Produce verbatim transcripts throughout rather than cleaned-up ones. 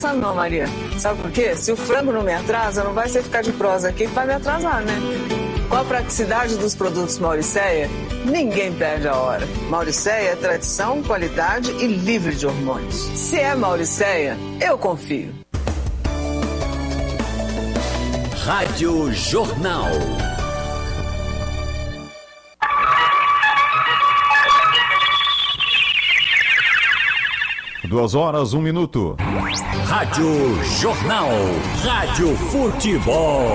Não, Maria. Sabe por quê? Se o frango não me atrasa, não vai ser ficar de prosa aqui que vai me atrasar, né? Com a praticidade dos produtos Mauricéia, ninguém perde a hora. Mauricéia é tradição, qualidade e livre de hormônios. Se é Mauricéia, eu confio. Rádio Jornal. Duas horas, um minuto. Rádio Jornal. Rádio Futebol.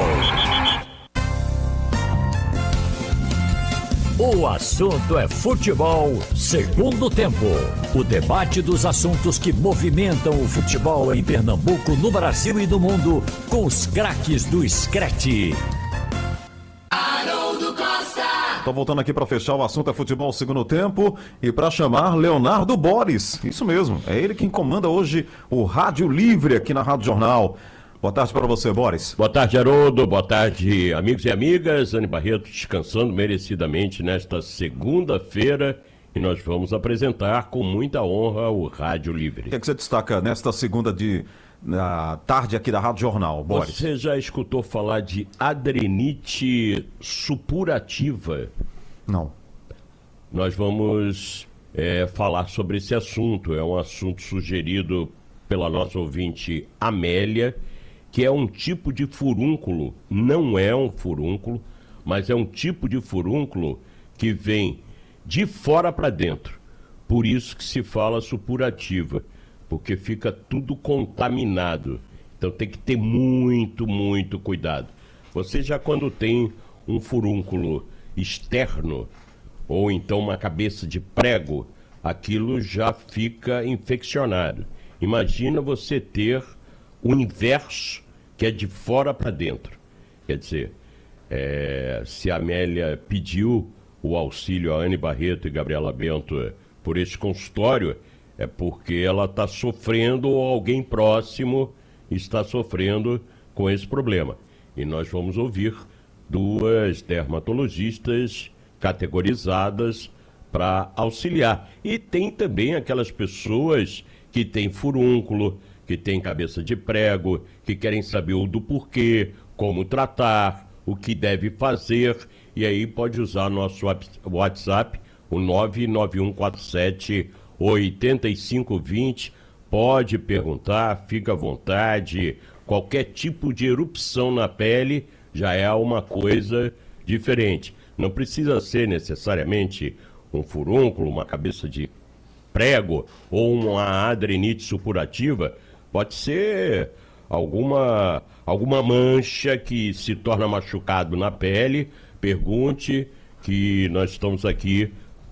O assunto é futebol, segundo tempo. O debate dos assuntos que movimentam o futebol em Pernambuco, no Brasil e no mundo, com os craques do Screte. Tô voltando aqui para fechar o assunto é futebol segundo tempo e para chamar Leonardo Boris. Isso mesmo, é ele quem comanda hoje o Rádio Livre aqui na Rádio Jornal. Boa tarde para você, Boris. Boa tarde, Haroldo. Boa tarde, amigos e amigas. Anny Barreto descansando merecidamente nesta segunda-feira e nós vamos apresentar com muita honra o Rádio Livre. O que é que você destaca nesta segunda de na tarde aqui da Rádio Jornal, Boris? Você já escutou falar de adrenite supurativa? Não. Nós vamos é, falar sobre esse assunto. É um assunto sugerido pela nossa ouvinte Amélia, que é um tipo de furúnculo, não é um furúnculo, mas é um tipo de furúnculo que vem de fora para dentro. Por isso que se fala supurativa, porque fica tudo contaminado. Então tem que ter muito, muito cuidado. Você já quando tem um furúnculo externo, ou então uma cabeça de prego, aquilo já fica infeccionado. Imagina você ter o inverso, que é de fora para dentro. Quer dizer, é, se a Amélia pediu o auxílio a Anny Barreto e Gabriela Bento por esse consultório, é porque ela está sofrendo ou alguém próximo está sofrendo com esse problema. E nós vamos ouvir duas dermatologistas categorizadas para auxiliar. E tem também aquelas pessoas que têm furúnculo, que têm cabeça de prego, que querem saber o do porquê, como tratar, o que deve fazer. E aí pode usar nosso WhatsApp, o nove nove um quatro sete oito cinco dois zero. Pode perguntar, fica à vontade. Qualquer tipo de erupção na pele já é uma coisa diferente. Não precisa ser necessariamente um furúnculo, uma cabeça de prego ou uma adrenite supurativa. Pode ser alguma, alguma mancha que se torna machucado na pele. Pergunte, que nós estamos aqui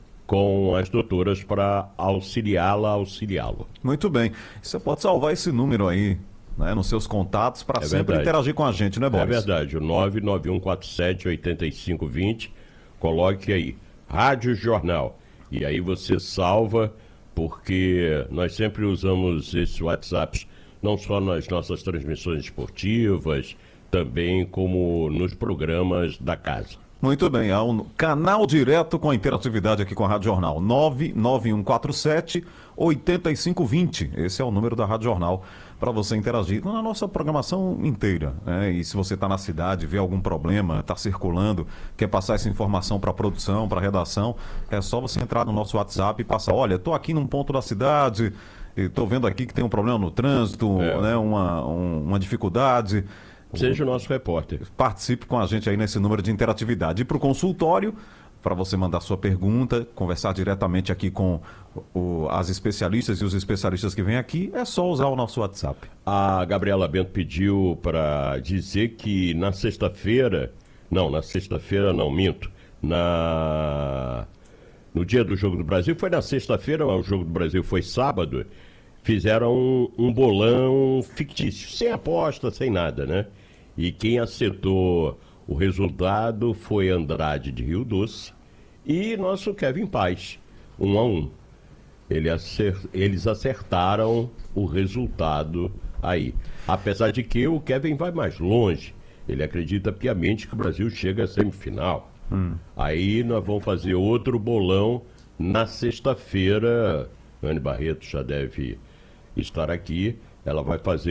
com as doutoras para auxiliá-la, auxiliá-lo. Muito bem. Você pode salvar esse número aí, né, nos seus contatos para É sempre verdade. interagir com a gente, né, Boris? É verdade, o nove nove um quatro sete oito cinco dois zero, coloque aí, Rádio Jornal, e aí você salva, porque nós sempre usamos esses WhatsApps, não só nas nossas transmissões esportivas, também como nos programas da casa. Muito bem, há um canal direto com a interatividade aqui com a Rádio Jornal, nove nove um quatro sete oito cinco dois zero. Esse é o número da Rádio Jornal para você interagir na nossa programação inteira, né? E se você está na cidade, vê algum problema, está circulando, quer passar essa informação para a produção, para a redação, é só você entrar no nosso WhatsApp e passar, olha, estou aqui num ponto da cidade, estou vendo aqui que tem um problema no trânsito, É. né? uma, um, uma dificuldade. Seja o nosso repórter. Participe com a gente aí nesse número de interatividade. E para o consultório, para você mandar sua pergunta, conversar diretamente aqui com o, as especialistas e os especialistas que vêm aqui, é só usar o nosso WhatsApp. A Gabriela Bento pediu para dizer que na sexta-feira, não, na sexta-feira não, minto, na no dia do Jogo do Brasil, foi na sexta-feira, o Jogo do Brasil foi sábado, fizeram um, um bolão fictício, sem aposta, sem nada, né? E quem acertou o resultado foi Andrade de Rio Doce e nosso Kevin Paz, um a um. Ele acer... Eles acertaram o resultado aí. Apesar de que o Kevin vai mais longe. Ele acredita piamente que o Brasil chega à semifinal. Hum. Aí nós vamos fazer outro bolão na sexta-feira. Anny Barreto já deve estar aqui. Ela vai fazer